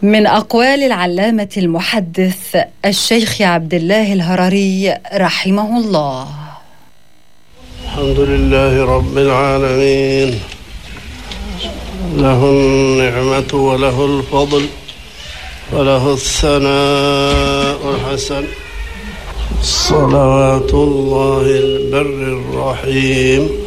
من أقوال العلامة المحدث الشيخ عبد الله الهرري رحمه الله: الحمد لله رب العالمين، له النعمة وله الفضل وله الثناء الحسن، صلوات الله البر الرحيم